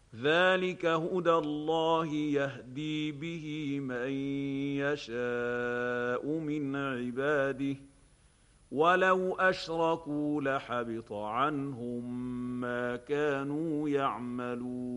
ذلك هدى الله يهدي به من يشاء من عباده ولو اشركوا لحبط عنهم ما كانوا يعملون